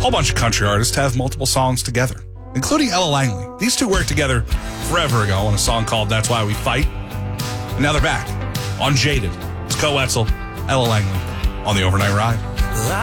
whole bunch of country artists have multiple songs together, including Ella Langley. These two worked together forever ago on a song called That's Why We Fight. And now they're back on Jaded. It's Co Wetzel, Ella Langley on the Overnight Ride.